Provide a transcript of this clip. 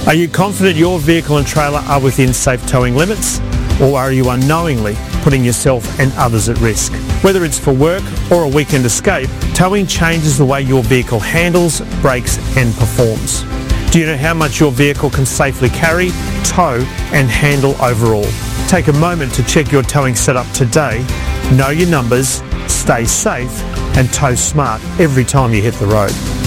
Are you confident your vehicle and trailer are within safe towing limits? Or are you unknowingly putting yourself and others at risk? Whether it's for work or a weekend escape, towing changes the way your vehicle handles, brakes and performs. Do you know how much your vehicle can safely carry, tow and handle overall? Take a moment to check your towing setup today, know your numbers, stay safe and tow smart every time you hit the road.